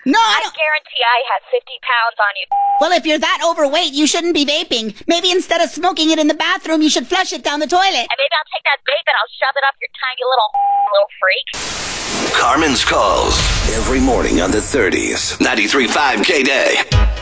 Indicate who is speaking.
Speaker 1: No, I
Speaker 2: I guarantee I have 50 pounds on you.
Speaker 1: Well, if you're that overweight, you shouldn't be vaping. Maybe instead of smoking it in the bathroom, you should flush it down the toilet.
Speaker 2: And maybe I'll take that vape and I'll shove it up your tiny little freak.
Speaker 3: Carmen's Calls. Every morning on the 30s. 93.5 K-Day.